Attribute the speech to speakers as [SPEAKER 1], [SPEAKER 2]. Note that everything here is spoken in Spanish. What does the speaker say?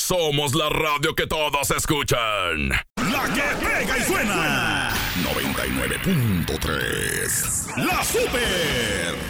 [SPEAKER 1] somos la radio que todos escuchan.
[SPEAKER 2] La que pega y suena. 99.3. La Super.